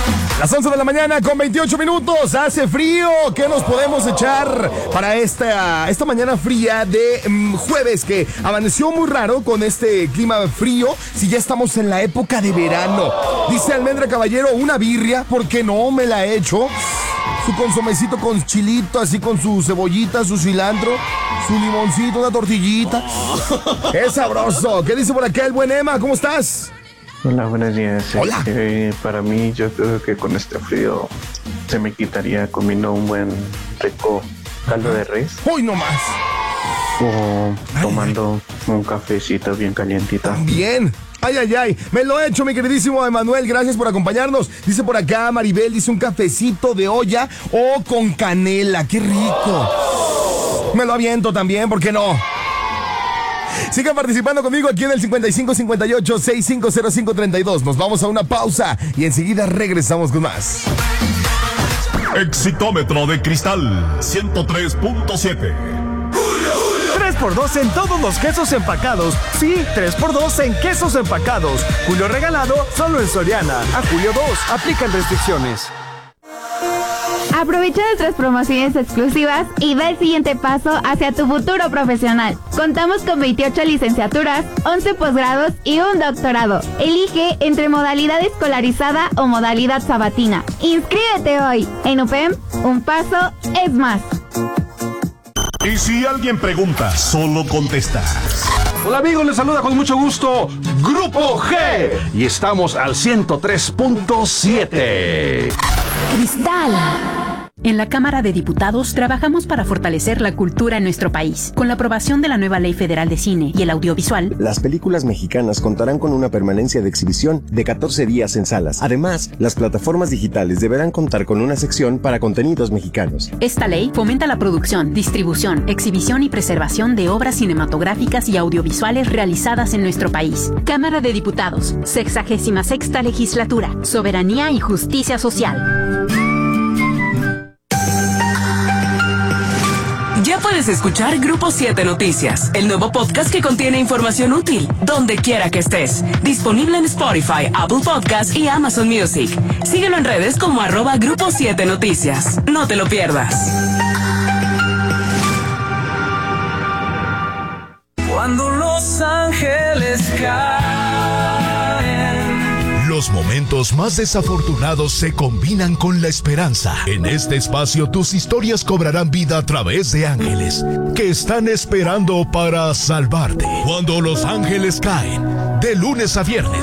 Las 11 de la mañana con 28 minutos. Hace frío. ¿Qué nos podemos echar para esta mañana fría de jueves? Que amaneció muy raro con este clima frío. Si ya estamos en la época de verano. Dice Almendra Caballero, una birria. ¿Por qué no? Me la he hecho. Su consomecito con chilito, así con su cebollita, su cilantro, su limoncito, una tortillita. ¡Qué sabroso! ¿Qué dice por acá el buen Emma? ¿Cómo estás? Hola, buenos días. Hola. Para mí, yo creo que con este frío se me quitaría comiendo un buen rico caldo de res. ¡Hoy no más! O tomando un cafecito bien calientito. Bien. Ay, ay, ay. Me lo he hecho, mi queridísimo Emanuel. Gracias por acompañarnos. Dice por acá Maribel, dice un cafecito de olla o con canela. ¡Qué rico! Me lo aviento también, ¿por qué no? Sigan participando conmigo aquí en el 5558-650532. Nos vamos a una pausa y enseguida regresamos con más. Exitómetro de cristal 103.7. 3x2 en todos los quesos empacados. Sí, 3x2 en quesos empacados. Julio regalado solo en Soriana. A julio 2. Aplican restricciones. Aprovecha nuestras promociones exclusivas y da el siguiente paso hacia tu futuro profesional. Contamos con 28 licenciaturas, 11 posgrados y un doctorado. Elige entre modalidad escolarizada o modalidad sabatina. ¡Inscríbete hoy! En UPEM, un paso es más. Y si alguien pregunta, solo contesta. Hola amigos, les saluda con mucho gusto Grupo G y estamos al 103.7. Cristal. En la Cámara de Diputados trabajamos para fortalecer la cultura en nuestro país. Con la aprobación de la nueva Ley Federal de Cine y el Audiovisual, las películas mexicanas contarán con una permanencia de exhibición de 14 días en salas. Además, las plataformas digitales deberán contar con una sección para contenidos mexicanos. Esta ley fomenta la producción, distribución, exhibición y preservación de obras cinematográficas y audiovisuales realizadas en nuestro país. Cámara de Diputados, 66ª Legislatura, Soberanía y Justicia Social. Ya puedes escuchar Grupo 7 Noticias, el nuevo podcast que contiene información útil, donde quiera que estés. Disponible en Spotify, Apple Podcasts y Amazon Music. Síguelo en redes como @Grupo 7 Noticias. No te lo pierdas. Cuando los ángeles caen. Los momentos más desafortunados se combinan con la esperanza. En este espacio tus historias cobrarán vida a través de ángeles que están esperando para salvarte. Cuando los ángeles caen, de lunes a viernes.